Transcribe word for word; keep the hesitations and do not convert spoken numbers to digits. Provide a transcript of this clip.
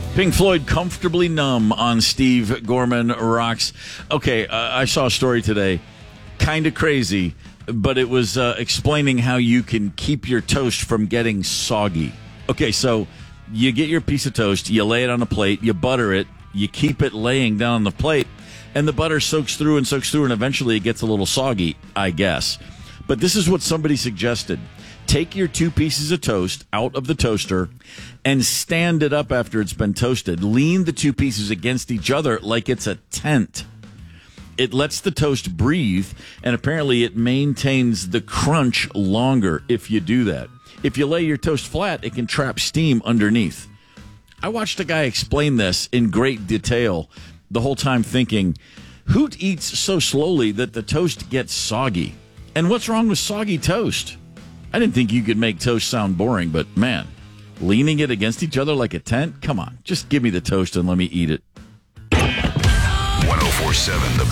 Pink Floyd, Comfortably Numb on Steve Gorman Rocks. Okay, uh, I saw a story today, kind of crazy, but it was uh, explaining how you can keep your toast from getting soggy. Okay, so you get your piece of toast, you lay it on a plate, you butter it, you keep it laying down on the plate, and the butter soaks through and soaks through, and eventually it gets a little soggy, I guess. But this is what somebody suggested. Take your two pieces of toast out of the toaster and stand it up after it's been toasted. Lean the two pieces against each other like it's a tent. It lets the toast breathe, and apparently it maintains the crunch longer if you do that. If you lay your toast flat, it can trap steam underneath. I watched a guy explain this in great detail, the whole time thinking, who eats so slowly that the toast gets soggy? And what's wrong with soggy toast? I didn't think you could make toast sound boring, but man, leaning it against each other like a tent? Come on, just give me the toast and let me eat it. one oh four point seven The